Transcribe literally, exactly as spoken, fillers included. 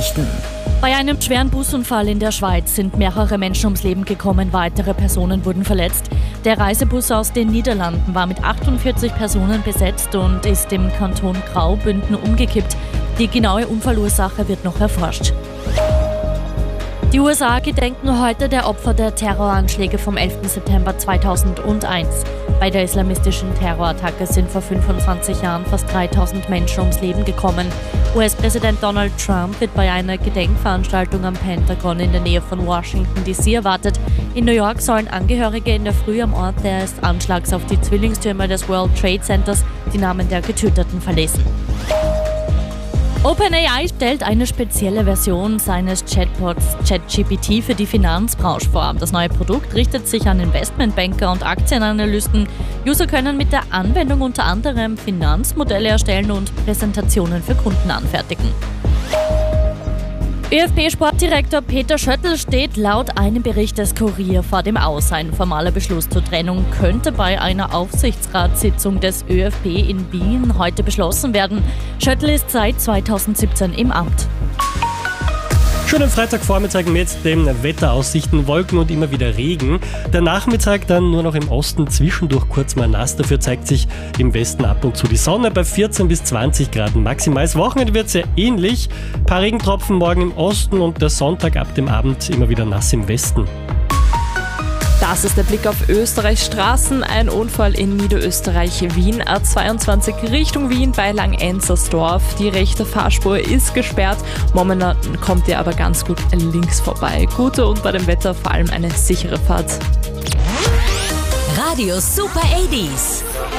Nachrichten. Bei einem schweren Busunfall in der Schweiz sind mehrere Menschen ums Leben gekommen, weitere Personen wurden verletzt. Der Reisebus aus den Niederlanden war mit achtundvierzig Personen besetzt und ist im Kanton Graubünden umgekippt. Die genaue Unfallursache wird noch erforscht. Die U S A gedenken heute der Opfer der Terroranschläge vom elften September zweitausendeins. Bei der islamistischen Terrorattacke sind vor fünfundzwanzig Jahren fast dreitausend Menschen ums Leben gekommen. U S-Präsident Donald Trump wird bei einer Gedenkveranstaltung am Pentagon in der Nähe von Washington D C erwartet. In New York sollen Angehörige in der Früh am Ort des Anschlags auf die Zwillingstürme des World Trade Centers die Namen der Getöteten verlesen. OpenAI stellt eine spezielle Version seines Chatbots ChatGPT für die Finanzbranche vor. Das neue Produkt richtet sich an Investmentbanker und Aktienanalysten. User können mit der Anwendung unter anderem Finanzmodelle erstellen und Präsentationen für Kunden anfertigen. ÖFB-Sportdirektor Peter Schöttl steht laut einem Bericht des Kurier vor dem Aus. Ein formaler Beschluss zur Trennung könnte bei einer Aufsichtsratssitzung des ÖFB in Wien heute beschlossen werden. Schöttl ist seit zweitausendsiebzehn im Amt. Schönen Freitagvormittag mit den Wetteraussichten, Wolken und immer wieder Regen. Der Nachmittag dann nur noch im Osten zwischendurch kurz mal nass. Dafür zeigt sich im Westen ab und zu die Sonne bei vierzehn bis zwanzig Grad maximal. Das Wochenende wird sehr ähnlich. Ein paar Regentropfen morgen im Osten und der Sonntag ab dem Abend immer wieder nass im Westen. Das ist der Blick auf Österreichs Straßen. Ein Unfall in Niederösterreich, Wien, A zweiundzwanzig Richtung Wien bei Langenzersdorf. Die rechte Fahrspur ist gesperrt. Momentan kommt ihr aber ganz gut links vorbei. Gute und bei dem Wetter vor allem eine sichere Fahrt. Radio Super achtzig.